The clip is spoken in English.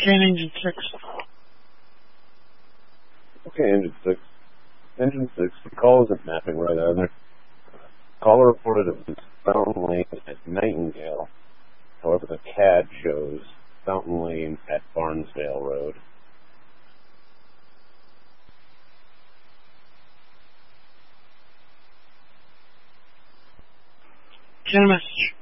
Okay, Engine 6. Okay, Engine 6. Engine 6, the call isn't mapping right either. Caller reported it was Fountain Lane at Nightingale. However, the CAD shows Fountain Lane at Barnesdale Road. Get a message.